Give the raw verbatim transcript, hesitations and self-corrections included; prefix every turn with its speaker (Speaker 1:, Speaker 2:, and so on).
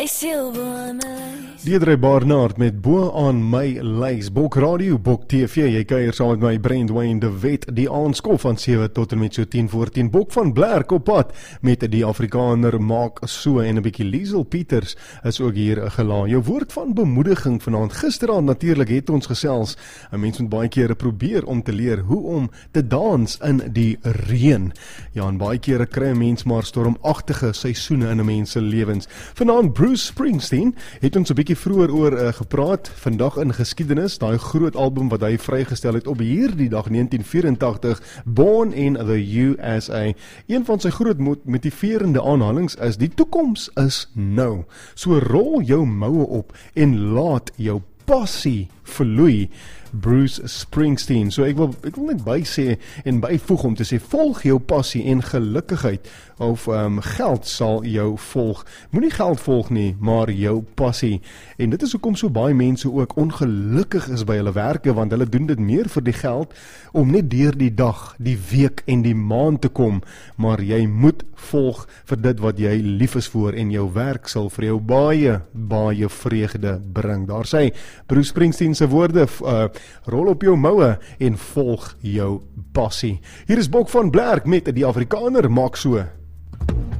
Speaker 1: Deirdre Barnard met Bo aan my lys. Bok Radio, Bok T V. Jy kuier saam met my Brent Wayne de Wet, die aanskof van sewe tot en met so tien voor tien. Bok van Blerk op pad met die Afrikaner maak so en 'n bietjie Liesel Pieters is ook hier gelaai. Jou woord van bemoediging vanaand. Gisteraand natuurlik het ons gesels. 'n Mens moet baie kere probeer om te leer hoe om te dans in die reën. Ja, en baie kere kry 'n mens maar stormagtige seisoene in 'n mens se lewens. Vanaand Bruce Springsteen het ons 'n bietjie vroeër oor uh, gepraat, vandag in geskiedenis, daai groot album wat hy vrygestel het op hierdie dag negentien vyf-en-tagtig, Born in the U S A. Een van sy groot motiverende aanhalings is, die toekoms is nou. So rol jou moue op en laat jou passie vloei. Bruce Springsteen. So ek wil, ek wil net by sê en byvoeg om te sê, volg jou passie en gelukkigheid of um, geld sal jou volg. Moenie geld volg nie, maar jou passie. En dit is hoekom so baie mense ook ongelukkig is by hulle werke, want hulle doen dit meer vir die geld, om net deur die dag, die week en die maand te kom, maar jy moet volg vir dit wat jy lief is voor, en jou werk sal vir jou baie, baie vreugde bring. Daar sê Bruce Springsteen se woorde, uh, rol op jou moue en volg jou passie. Hier is Bok van Blerk met die Afrikaner maak so.